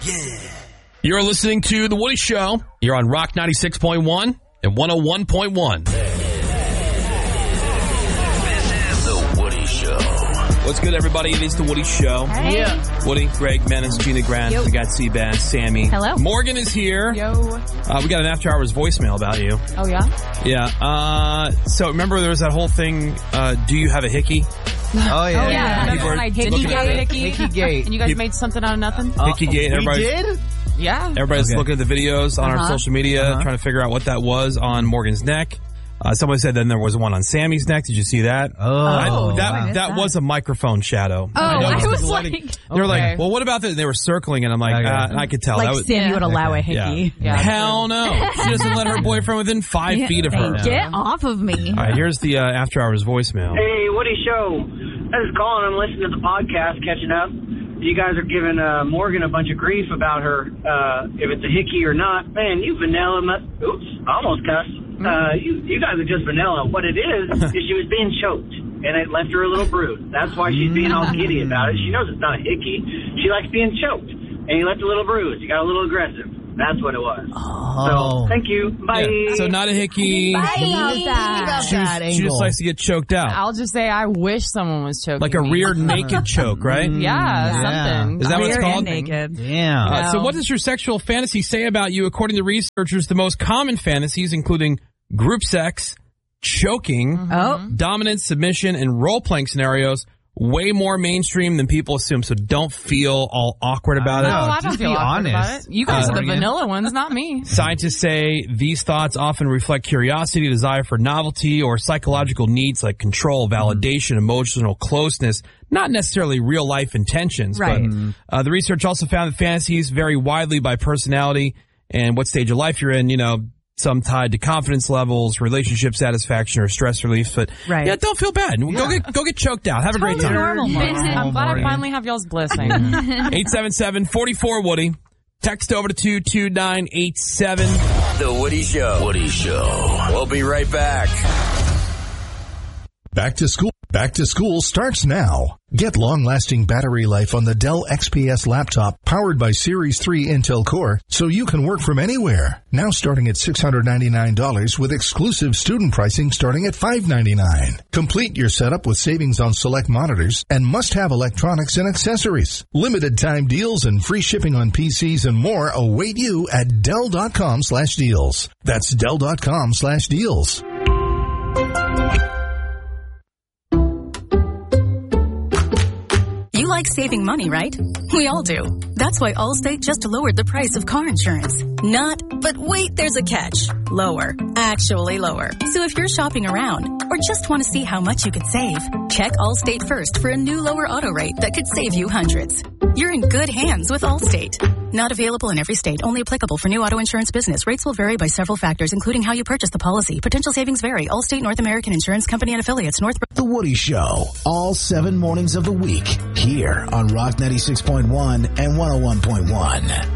Yeah. You're listening to The Woody Show. You're on Rock 96.1 and 101.1. This is The Woody Show. What's good, everybody? It is The Woody Show. Hey. Yeah. Woody, Greg, Menace, Gina Grant. Yo. We got Seabass, Sammy. Hello. Morgan is here. Yo. We got an after hours voicemail about you. Oh, yeah? Yeah. So remember there was that whole thing, do you have a hickey? Oh, yeah. Yeah. People Remember are when I did looking at it. Hickey Gate. And you guys made something out of nothing? Hickey Gate. We Everybody, did? Yeah. everybody's Okay. looking at the videos on our social media, trying to figure out what that was on Morgan's neck. Somebody said then there was one on Sammy's neck. Did you see that? That was a microphone shadow. I noticed was the like... lighting. They were like, well, what about this? They were circling, and I'm like, Okay. I could tell. Like that was, Sammy would allow a hickey. yeah. Hell no. She doesn't let her boyfriend within 5 feet of her. Get off of me. All right, here's the after hours voicemail. Hey, Woody Show. I was calling. I'm listening to the podcast, catching up. You guys are giving Morgan a bunch of grief about her, if it's a hickey or not. Man, you vanilla. Oops, I almost cussed. You guys are just vanilla. What it is she was being choked, and it left her a little bruise. That's why she's being all giddy about it. She knows it's not a hickey. She likes being choked, and you left a little bruise. You got a little aggressive. That's what it was. Oh. So, thank you. Bye. Yeah, so not a hickey. She just likes to get choked out. I'll just say I wish someone was choking Like a me. rear naked choke, right? Yeah, something. Is that what it's Rear called? and naked. Yeah. So what does your sexual fantasy say about you? According to researchers, the most common fantasies including group sex, choking, dominance, submission, and role-playing scenarios way more mainstream than people assume, so don't feel all awkward about No, it. I just don't feel be awkward honest. about it. You guys are the Morgan. vanilla ones, not me. Scientists say these thoughts often reflect curiosity, desire for novelty, or psychological needs like control, validation, emotional closeness, not necessarily real-life intentions. Right. But the research also found that fantasies vary widely by personality and what stage of life you're in, some tied to confidence levels, relationship satisfaction, or stress relief. But Right. yeah, don't feel bad. Go get choked out. Have a great time. Normal. I'm glad I finally have y'all's blessing. 877-44-WOODY. Text over to 22987. The Woody Show. Woody Show. We'll be right back. Back to school starts now. Get long-lasting battery life on the Dell XPS laptop powered by Series 3 Intel Core so you can work from anywhere. Now starting at $699 with exclusive student pricing starting at $599. Complete your setup with savings on select monitors and must-have electronics and accessories. Limited time deals and free shipping on PCs and more await you at Dell.com/deals. That's Dell.com/deals. You like saving money, right? We all do. That's why Allstate just lowered the price of car insurance. But wait, there's a catch. Lower. Actually lower. So if you're shopping around or just want to see how much you could save, check Allstate first for a new lower auto rate that could save you hundreds. You're in good hands with Allstate. Not available in every state. Only applicable for new auto insurance business. Rates will vary by several factors, including how you purchase the policy. Potential savings vary. Allstate North American Insurance Company and affiliates. The Woody Show, all 7 mornings of the week, here on Rock 96.1 and 101.1.